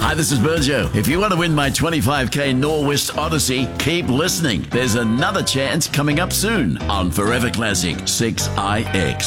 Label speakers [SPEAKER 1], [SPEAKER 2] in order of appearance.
[SPEAKER 1] Hi, this is Burjo. If you want to win my 25k Norwest Odyssey, keep listening. There's another chance coming up soon on Forever Classic 6IX.